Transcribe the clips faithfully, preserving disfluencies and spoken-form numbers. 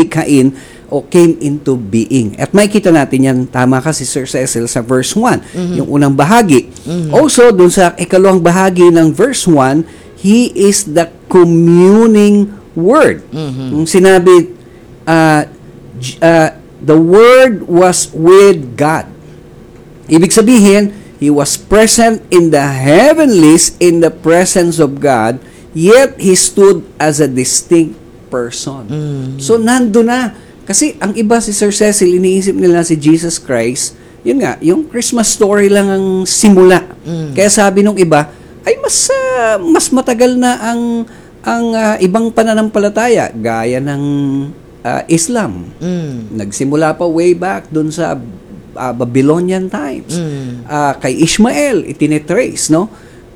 likhain o came into being. At makikita natin yan, tama ka si Sir Cecil sa verse one, mm-hmm. yung unang bahagi. Mm-hmm. Also, dun sa ikalawang bahagi ng verse one, He is the communing Word. Mm-hmm. Yung sinabi, uh, uh, the Word was with God. Ibig sabihin, He was present in the heavenlies in the presence of God, yet He stood as a distinct person. Mm-hmm. So, nando na. Kasi ang iba si Sir Cecil, iniisip nila si Jesus Christ, yun nga, yung Christmas story lang ang simula. Mm. Kaya sabi nung iba, ay mas uh, mas matagal na ang ang uh, ibang pananampalataya gaya ng uh, Islam. Mm. Nagsimula pa way back dun sa uh, Babylonian times. Mm. Uh, kay Ishmael itinetrace, no?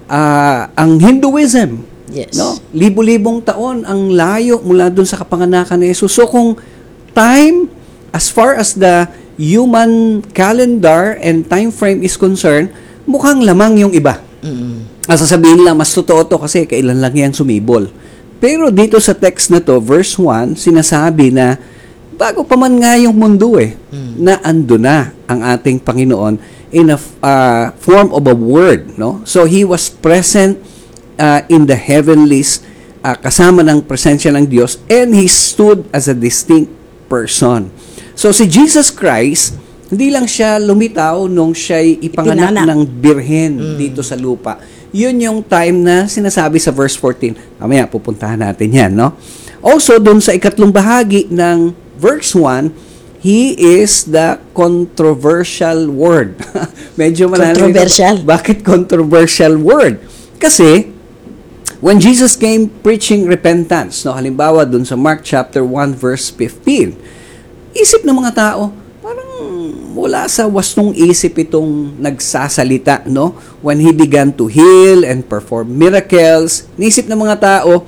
Uh, ang Hinduism, yes. no? Libo-libong taon ang layo mula dun sa kapanganakan ni Jesus. So kung time, as far as the human calendar and time frame is concerned, mukhang lamang yung iba. Mm-hmm. Sasabihin lang, mas totoo to kasi kailan lang yan sumibol. Pero dito sa text na to, verse one, sinasabi na bago pa man nga yung mundo eh, mm-hmm. na ando na ang ating Panginoon in a uh, form of a word. No? So, He was present uh, in the heavenlies, uh, kasama ng presensya ng Diyos, and He stood as a distinct person. So, si Jesus Christ, hindi lang siya lumitaw nung siya'y ipanganak Ipinana. ng birhen mm. dito sa lupa. Yun yung time na sinasabi sa verse fourteen. Mamaya, pupuntahan natin yan, no? Also, dun sa ikatlong bahagi ng verse one, He is the controversial word. Medyo malalim. Controversial. Bakit controversial word? Kasi, when Jesus came preaching repentance, no, halimbawa dun sa Mark chapter one verse fifteen, isip ng mga tao, parang wala sa wastong isip itong nagsasalita, no? When He began to heal and perform miracles, nisip ng mga tao,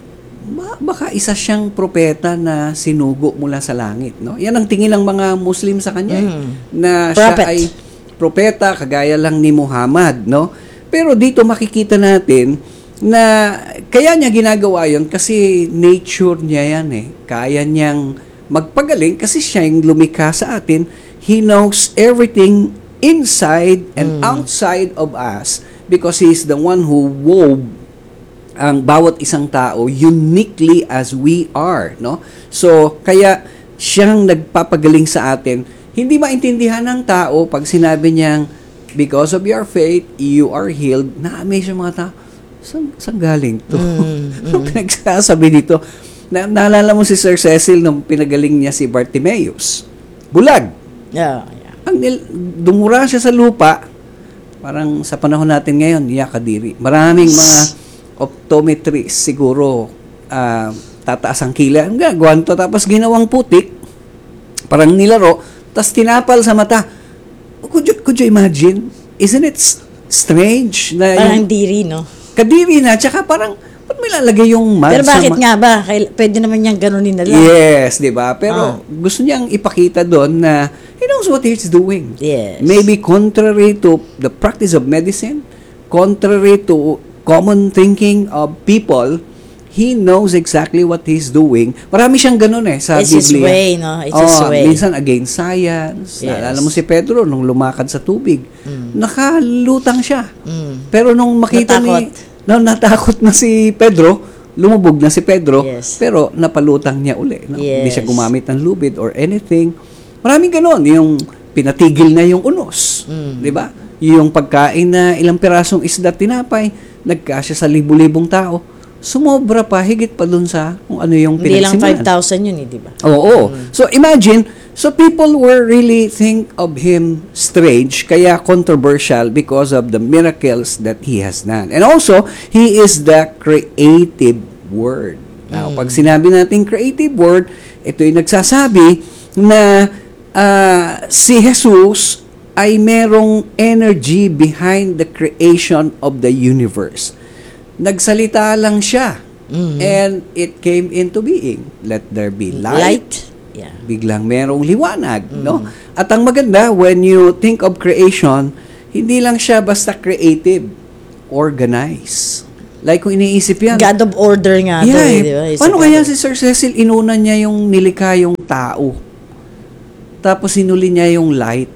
baka isa siyang propeta na sinugo mula sa langit, no? Yan ang tingin ng mga Muslim sa kanya, mm. na siya Prophet. ay propeta kagaya lang ni Muhammad, no? Pero dito makikita natin na kaya niya ginagawa yon kasi nature niya yan eh. Kaya niyang magpagaling kasi siya yung lumikha sa atin. He knows everything inside and mm. outside of us because He is the one who wove ang bawat isang tao uniquely as we are, no? So, kaya siyang nagpapagaling sa atin. Hindi maintindihan ng tao pag sinabi niyang, because of your faith, you are healed. Na-amaze yung mga tao. Saan, saan galing to? Mm, mm. Pinagsasabi dito. Na, naalala mo si Sir Cecil nung pinagaling niya si Bartimaeus. Bulag. Yeah, yeah. Ang nil- dumura siya sa lupa. Parang sa panahon natin ngayon, yakadiri. Maraming mga optometrists siguro uh, tataas ang kilay. Ang gagawan to, tapos ginawang putik. Parang nilaro. Tapos tinapal sa mata. Could you, could you imagine? Isn't it strange? Na parang yung, diri, no? Kadiri na, tsaka parang, ba't may lalagay yung mud? Pero bakit ma- nga ba? Kail- pwede naman niyang ganunin na lang. Yes, di ba? Pero ah. gusto niyang ipakita doon na he knows what he's doing. Yes. Maybe contrary to the practice of medicine, contrary to common thinking of people, he knows exactly what he's doing. Marami siyang ganun eh sa It's Biblia. His way, no? It's oh, His way. Minsan against science. Yes. Naalala mo si Pedro nung lumakad sa tubig. Mm. Nakalutang siya. Mm. Pero nung makita natakot. ni... No, natakot na si Pedro, lumubog na si Pedro, yes. pero napalutang niya uli. No? Yes. Hindi siya gumamit ng lubid or anything. Maraming ganun. Yung pinatigil na yung unos. Mm. Di ba? Yung pagkain na ilang pirasong isda tinapay, nagkasya sa libu-libong tao. Sumobra pa, higit pa dun sa kung ano yung pinagsimulan. Hindi lang five thousand yun eh, di ba? Oo. Mm. So, imagine, so people were really think of Him strange, kaya controversial because of the miracles that He has done. And also, He is the creative Word. Now, mm. pag sinabi natin creative Word, ito yung nagsasabi na uh, si Jesus ay merong energy behind the creation of the universe. Nagsalita lang siya. Mm-hmm. And it came into being. Let there be light. Light. Yeah. Biglang merong liwanag, mm-hmm. no? At ang maganda, when you think of creation, hindi lang siya basta creative, organized. Like kung iniisip yan. God of order nga to, Yeah, eh, eh. di ba? He's Paano a kaya God si Sir Cecil, inuna niya yung nilika yung tao? Tapos sinuli niya yung light.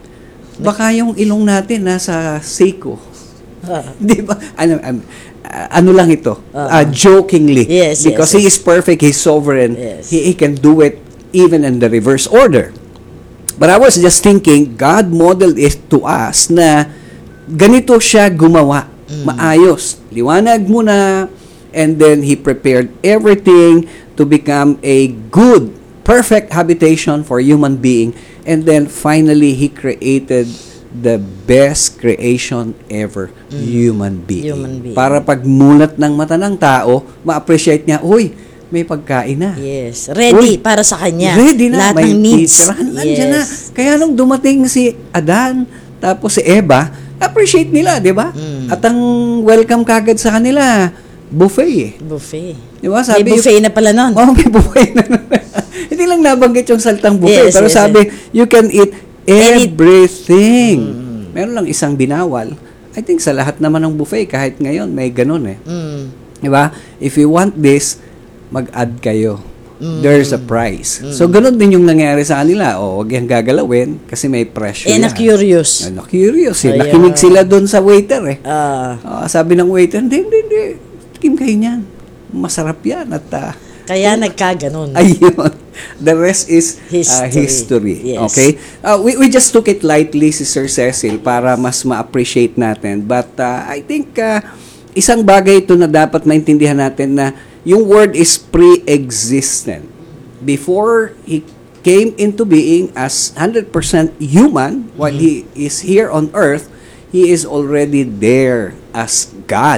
Baka yung ilong natin nasa Seiko. Ah. Di ba? Ano, um, uh, ano lang ito? Ah. Uh, jokingly. Yes, Because yes, He is perfect, He's sovereign. Yes. He, he can do it even in the reverse order. But I was just thinking, God modeled it to us na ganito siya gumawa. Maayos. Liwanag muna. And then He prepared everything to become a good, perfect habitation for human being. And then finally, He created the best creation ever, human being. Human being. Para pagmulat ng mata ng tao, ma-appreciate niya, uy, may pagkain na. Yes. Ready Uy, para sa kanya. Ready na. Lahat may ng needs. titirahan, nandyan na. Yes. Kaya nung dumating si Adan, tapos si Eva, appreciate nila, di ba? Mm. At ang welcome kagad sa kanila, buffet eh. Buffet. Di ba? May buffet na pala nun. Oh, may buffet na. Hindi lang nabanggit yung saltang buffet, Yes, pero yes, sabi, you can eat Any- everything. Mm. Meron lang isang binawal. I think sa lahat naman ng buffet, kahit ngayon, may ganun eh. Mm. Di ba? If you want this, mag-add kayo. There's a price. So, ganun din yung nangyari sa kanila. O, huwag yung gagalawin kasi may presyo Eh, yan. na-curious. Ah, na-curious eh. Ayan. Nakinig sila doon sa waiter eh. Ah, Ah, sabi ng waiter, hindi, hindi, hindi. Tikim kayo niyan. Masarap yan. At ah, kaya nagkaganon. ayun. The rest is uh, History. history. Yes. Okay? Uh, we, we just took it lightly, si Sir Cecil, para mas ma-appreciate natin. But uh, I think uh, isang bagay ito na dapat maintindihan natin na yung word is pre-existent. Before He came into being as one hundred percent human, while He is here on earth, He is already there as God.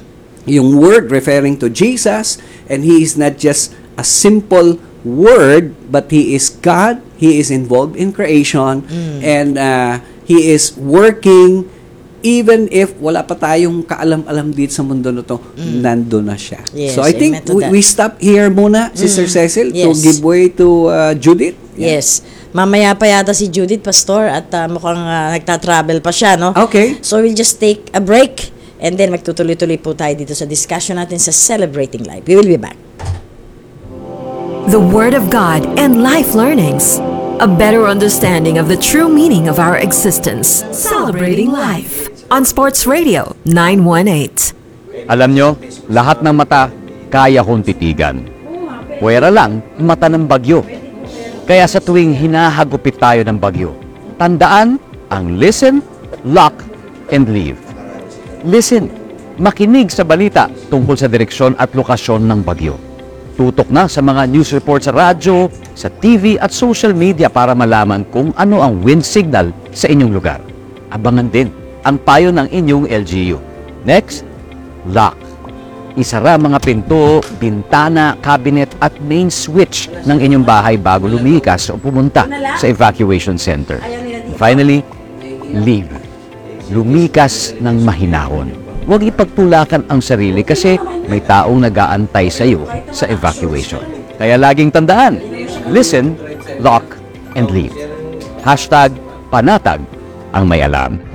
Yung word referring to Jesus, and He is not just a simple word, but He is God. He is involved in creation, and uh, He is working even if wala pa tayong kaalam-alam dito sa mundo na to, nando na siya. Yes, So I think amen to we, that. we stop here muna, Sister Cecil, to Yes. give way to uh, Judith. Yeah. Yes. Mamaya pa yata si Judith, Pastor, at uh, mukhang uh, nagta-travel pa siya, no? Okay. So we'll just take a break and then magtutuloy-tuloy po tayo dito sa discussion natin sa Celebrating Life. We will be back. The Word of God and life learnings. A better understanding of the true meaning of our existence. Celebrating Life. On Sports Radio nine one eight. Alam nyo, lahat ng mata kaya kong titigan. Puwera lang, mata ng bagyo. Kaya sa tuwing hinahagupit tayo ng bagyo, tandaan ang listen, lock, and leave. Listen, makinig sa balita tungkol sa direksyon at lokasyon ng bagyo. Tutok na sa mga news report sa radyo, sa T V at social media para malaman kung ano ang wind signal sa inyong lugar. Abangan din ang payo ng inyong L G U. Next, lock. Isara mga pinto, bintana, cabinet at main switch ng inyong bahay bago lumikas o pumunta sa evacuation center. Finally, leave. Lumikas ng mahinahon. Huwag ipagtulakan ang sarili kasi may taong nag-aantay sa iyo sa evacuation. Kaya laging tandaan, listen, lock, and leave. Hashtag panatag ang may alam.